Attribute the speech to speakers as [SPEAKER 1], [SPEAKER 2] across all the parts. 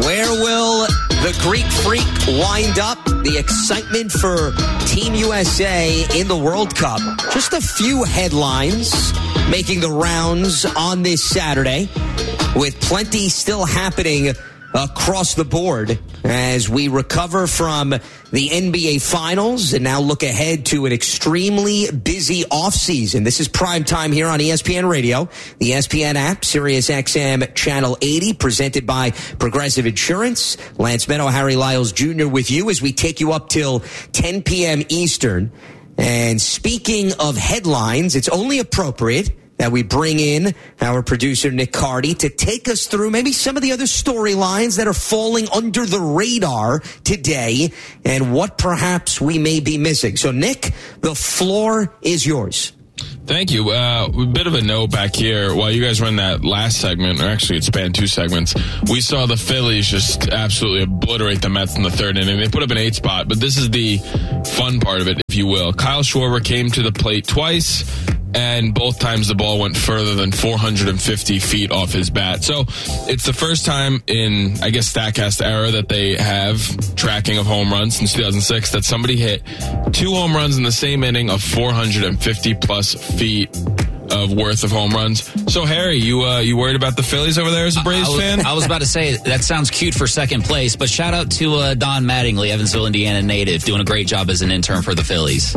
[SPEAKER 1] Where will the Greek Freak wind up? The excitement for Team USA in the World Cup. Just a few headlines making the rounds on this Saturday, with plenty still happening across the board as we recover from the NBA Finals and now look ahead to an extremely busy offseason. This is prime time here on ESPN Radio, the ESPN app, Sirius XM Channel 80, presented by Progressive Insurance. Lance Meadow, Harry Lyles Jr. with you as we take you up till 10 p.m. Eastern. And speaking of headlines, it's only appropriate that we bring in our producer, Nick Cardy, to take us through maybe some of the other storylines that are falling under the radar today and what perhaps we may be missing. So, Nick, the floor is yours.
[SPEAKER 2] Thank you. A bit of a note back here. While you guys run that last segment, or actually it spanned 2 segments, we saw the Phillies just absolutely obliterate the Mets in the 3rd inning. They put up an 8 spot, but this is the fun part of it, if you will. Kyle Schwarber came to the plate twice, and both times the ball went further than 450 feet off his bat. So it's the first time in, I guess, StatCast era that they have tracking of home runs since 2006 that somebody hit 2 home runs in the same inning of 450 plus feet of worth of home runs. So, Harry, you worried about the Phillies over there as a Braves fan?
[SPEAKER 3] I was about to say, that sounds cute for second place, but shout out to Don Mattingly, Evansville, Indiana native, doing a great job as an intern for the Phillies.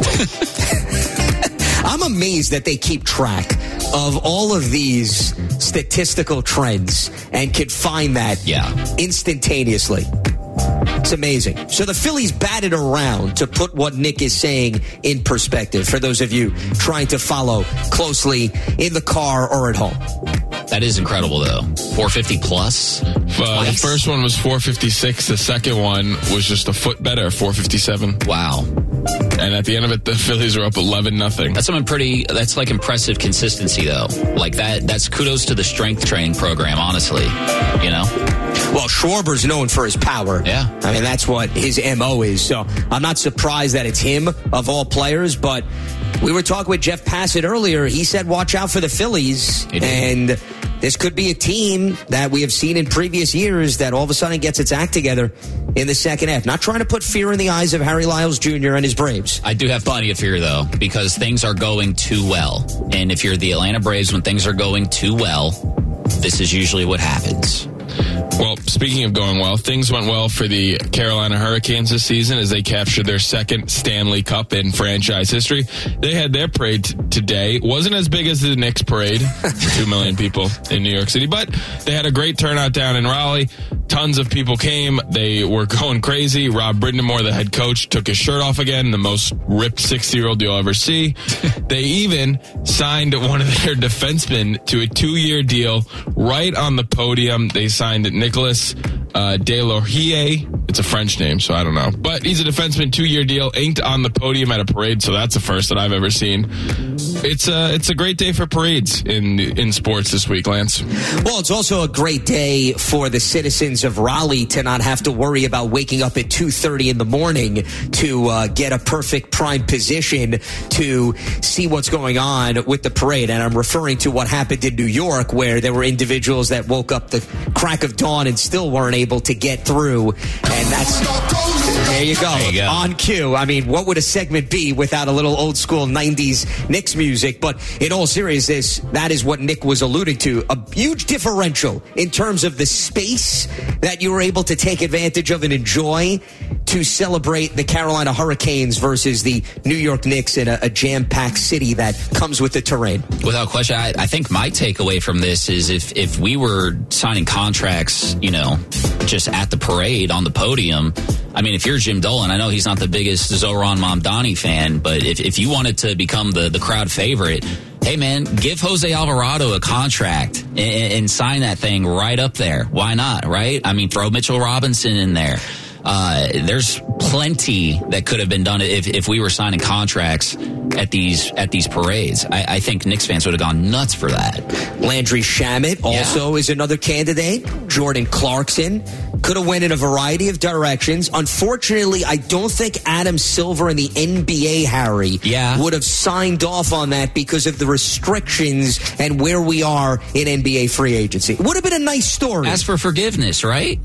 [SPEAKER 1] I'm amazed that they keep track of all of these statistical trends and can find that instantaneously. It's amazing. So the Phillies batted around to put what Nick is saying in perspective for those of you trying to follow closely in the car or at home.
[SPEAKER 3] That is incredible, though. 450 plus?
[SPEAKER 2] The first one was 456. The second one was just a foot better, 457.
[SPEAKER 3] Wow.
[SPEAKER 2] And at the end of it, the Phillies are up 11-0.
[SPEAKER 3] That's like impressive consistency, though. Like that's kudos to the strength training program, honestly. You know?
[SPEAKER 1] Well, Schwarber's known for his power.
[SPEAKER 3] Yeah.
[SPEAKER 1] I mean, that's what his MO is. So I'm not surprised that it's him of all players, but we were talking with Jeff Passett earlier. He said, watch out for the Phillies. And this could be a team that we have seen in previous years that all of a sudden gets its act together in the second half. Not trying to put fear in the eyes of Harry Lyles Jr. and his Braves.
[SPEAKER 3] I do have plenty of fear, though, because things are going too well. And if you're the Atlanta Braves, when things are going too well, this is usually what happens.
[SPEAKER 2] Well, speaking of going well, things went well for the Carolina Hurricanes this season as they captured their 2nd Stanley Cup in franchise history. They had their parade today. Wasn't as big as the Knicks parade for 2 million people in New York City, but they had a great turnout down in Raleigh. Tons of people came. They were going crazy. Rob Brindamore, the head coach, took his shirt off again, the most ripped 60-year-old you'll ever see. They even signed one of their defensemen to a 2-year deal right on the podium. They signed Nicolas Deslauriers. It's a French name, so I don't know. But he's a defenseman, 2-year deal, inked on the podium at a parade, so that's the first that I've ever seen. It's a great day for parades in sports this week, Lance.
[SPEAKER 1] Well, it's also a great day for the citizens of Raleigh to not have to worry about waking up at 2:30 in the morning to get a perfect prime position to see what's going on with the parade. And I'm referring to what happened in New York, where there were individuals that woke up the crack of dawn and still weren't able to get through. And that's, there you go. On cue. I mean, what would a segment be without a little old school 90s Knicks music? But in all seriousness, that is what Nick was alluding to. A huge differential in terms of the space that you were able to take advantage of and enjoy to celebrate the Carolina Hurricanes versus the New York Knicks in a jam-packed city that comes with the terrain.
[SPEAKER 3] Without question, I think my takeaway from this is if we were signing contracts, just at the parade on the podium, I mean, if you're Jim Dolan, I know he's not the biggest Zoran Mamdani fan, but if you wanted to become the crowd favorite, hey, man, give Jose Alvarado a contract and sign that thing right up there. Why not, right? I mean, throw Mitchell Robinson in there. there's plenty that could have been done if we were signing contracts at these parades. I think Knicks fans would have gone nuts for that.
[SPEAKER 1] Landry Shamet also is another candidate. Jordan Clarkson could have went in a variety of directions. Unfortunately, I don't think Adam Silver and the NBA, Harry, would have signed off on that because of the restrictions and where we are in NBA free agency. It would have been a nice story.
[SPEAKER 3] Ask for forgiveness, right?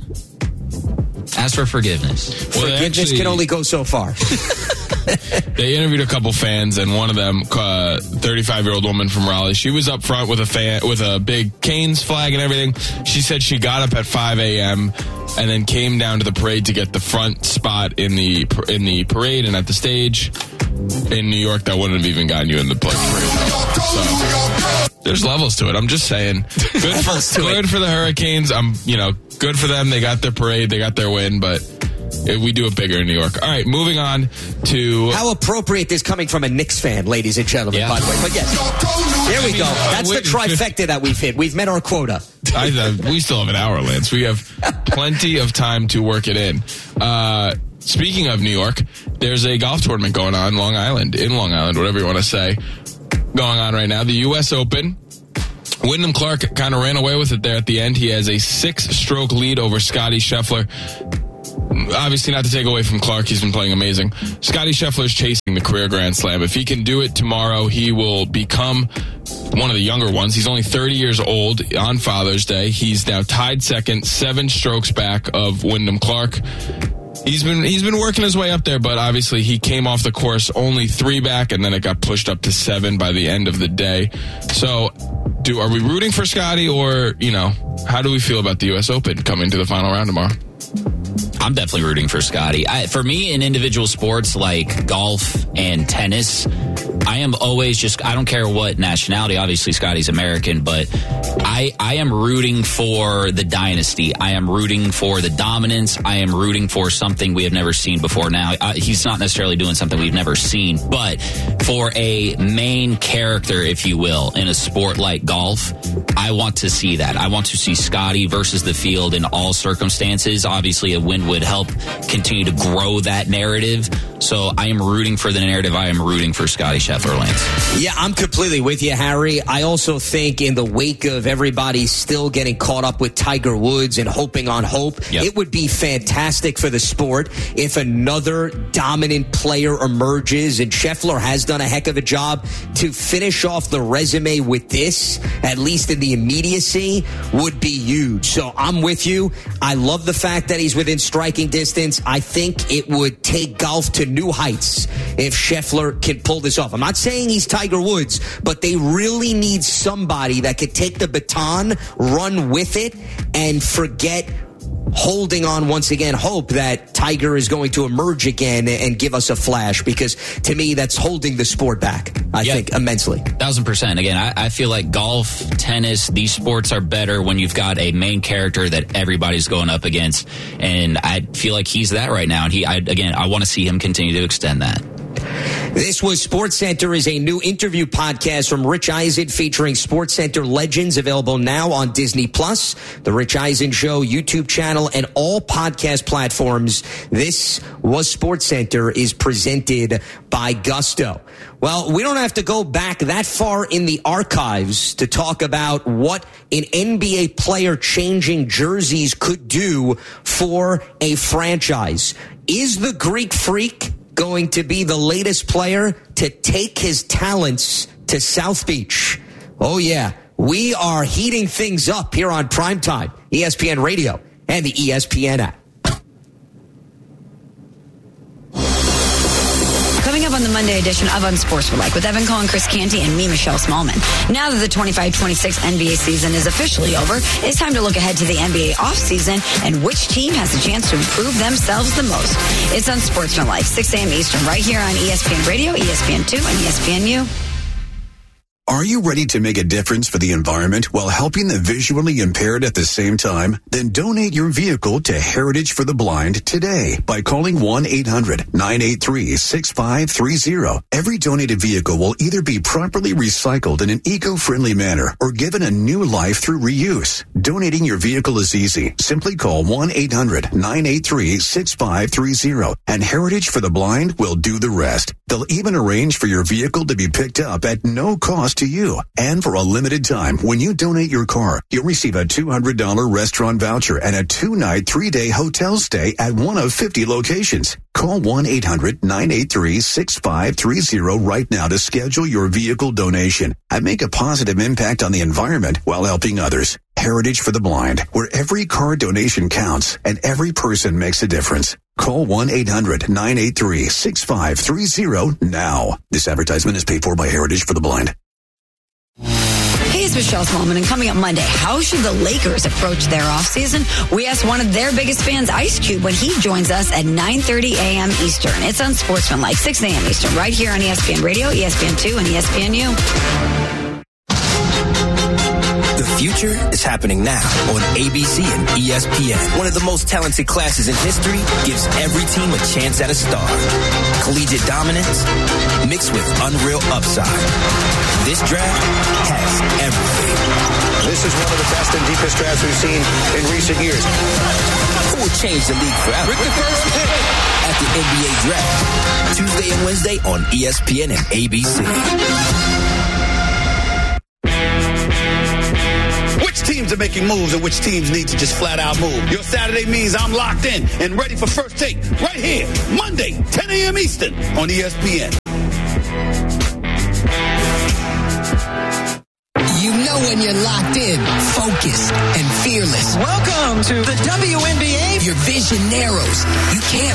[SPEAKER 3] Ask for forgiveness.
[SPEAKER 1] Well, forgiveness can only go so far.
[SPEAKER 2] They interviewed a couple fans, and one of them, 35-year-old woman from Raleigh, she was up front with a big Canes flag and everything. She said she got up at 5 a.m. and then came down to the parade to get the front spot in the parade and at the stage. In New York, that wouldn't have even gotten you in the parade. So there's levels to it. I'm just saying, good for the Hurricanes. Good for them. They got their parade, they got their win, but we do it bigger in New York. All right, moving on to...
[SPEAKER 1] How appropriate this coming from a Knicks fan, ladies and gentlemen, by the way. But yes, there we go. That's the trifecta that we've hit. We've met our quota.
[SPEAKER 2] We still have an hour, Lance. We have plenty of time to work it in. Speaking of New York, there's a golf tournament going on in Long Island, whatever you want to say, going on right now. The U.S. Open. Wyndham Clark kind of ran away with it there at the end. He has a 6-stroke lead over Scottie Scheffler. Obviously, not to take away from Clark, he's been playing amazing. Scottie Scheffler is chasing the career Grand Slam. If he can do it tomorrow, he will become one of the younger ones. He's only 30 years old on Father's Day. He's now tied second, 7 strokes back of Wyndham Clark. He's been working his way up there, but obviously he came off the course only 3 back, and then it got pushed up to 7 by the end of the day. So, are we rooting for Scottie, or how do we feel about the U.S. Open coming to the final round tomorrow?
[SPEAKER 3] I'm definitely rooting for Scottie. For me, in individual sports like golf and tennis, I am always I don't care what nationality. Obviously, Scottie's American, but I am rooting for the dynasty. I am rooting for the dominance. I am rooting for something we have never seen before. Now, he's not necessarily doing something we've never seen, but for a main character, if you will, in a sport like golf, I want to see that. I want to see Scottie versus the field in all circumstances. Obviously, a win would help continue to grow that narrative. So I am rooting for the narrative. I am rooting for Scottie Scheffler, Lance.
[SPEAKER 1] Yeah, I'm completely with you, Harry. I also think in the wake of everybody still getting caught up with Tiger Woods and hoping on hope, it would be fantastic for the sport if another dominant player emerges, and Scheffler has done a heck of a job to finish off the resume with this, at least in the immediacy, would be huge. So I'm with you. I love the fact that he's within striking distance. I think it would take golf to new heights if Scheffler can pull this off. I'm not saying he's Tiger Woods, but they really need somebody that could take the baton, run with it, and forget holding on once again, hope that Tiger is going to emerge again and give us a flash, because to me, that's holding the sport back, I think, immensely.
[SPEAKER 3] 1,000%. Again, I feel like golf, tennis, these sports are better when you've got a main character that everybody's going up against, and I feel like he's that right now, and I want to see him continue to extend that.
[SPEAKER 1] This was SportsCenter, is a new interview podcast from Rich Eisen featuring SportsCenter legends, available now on Disney+, the Rich Eisen Show YouTube channel, and all podcast platforms. This was SportsCenter is presented by Gusto. Well, we don't have to go back that far in the archives to talk about what an NBA player changing jerseys could do for a franchise. Is the Greek Freak going to be the latest player to take his talents to South Beach? Oh, yeah. We are heating things up here on Primetime, ESPN Radio, and the ESPN app.
[SPEAKER 4] Coming up on the Monday edition of Unsportsmanlike with Evan Cohen, Chris Canty, and me, Michelle Smallman. Now that the 25-26 NBA season is officially over, it's time to look ahead to the NBA offseason and which team has a chance to improve themselves the most. It's Unsportsmanlike, 6 a.m. Eastern, right here on ESPN Radio, ESPN2, and ESPNU.
[SPEAKER 5] Are you ready to make a difference for the environment while helping the visually impaired at the same time? Then donate your vehicle to Heritage for the Blind today by calling 1-800-983-6530. Every donated vehicle will either be properly recycled in an eco-friendly manner or given a new life through reuse. Donating your vehicle is easy. Simply call 1-800-983-6530 and Heritage for the Blind will do the rest. They'll even arrange for your vehicle to be picked up at no cost to you. And for a limited time, when you donate your car, you'll receive a $200 restaurant voucher and a 2-night, 3-day hotel stay at one of 50 locations. Call 1-800-983-6530 right now to schedule your vehicle donation and make a positive impact on the environment while helping others. Heritage for the Blind, where every car donation counts and every person makes a difference. Call 1-800-983-6530 now. This advertisement is paid for by Heritage for the Blind.
[SPEAKER 4] Hey, it's Michelle Smallman, and coming up Monday, how should the Lakers approach their offseason? We asked one of their biggest fans, Ice Cube, when he joins us at 9:30 a.m. Eastern. It's Unsportsmanlike, 6 a.m. Eastern, right here on ESPN Radio, ESPN2, and ESPNU.
[SPEAKER 6] The future is happening now on ABC and ESPN. One of the most talented classes in history gives every team a chance at a star. Collegiate dominance mixed with unreal upside. This draft has everything.
[SPEAKER 7] This is one of the best and deepest drafts we've seen in recent years.
[SPEAKER 6] Who will change the league forever? With the first pick at the NBA Draft, Tuesday and Wednesday on ESPN and ABC.
[SPEAKER 8] Which teams are making moves and which teams need to just flat out move? Your Saturday means I'm locked in and ready for First Take right here, Monday, 10 a.m. Eastern on ESPN.
[SPEAKER 9] You know when you're locked in, focused, and fearless.
[SPEAKER 10] Welcome to the WNBA.
[SPEAKER 9] Your vision narrows. You can't